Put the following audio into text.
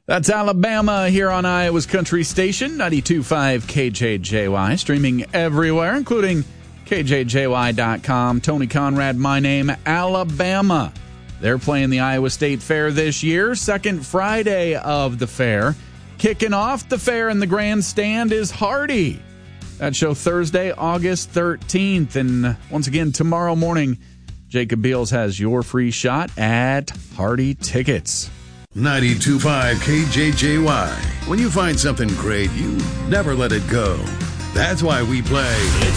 That's Alabama here on Iowa's Country Station, 92.5 KJJY, streaming everywhere, including KJJY.com. Tony Conrad, my name, Alabama. They're playing the Iowa State Fair this year, second Friday of the fair. Kicking off the fair in the grandstand is Hardy. That show Thursday, August 13th. And once again, tomorrow morning, Jacob Beals has your free shot at Hardy Tickets. 92.5 KJJY. When you find something great, you never let it go. That's why we play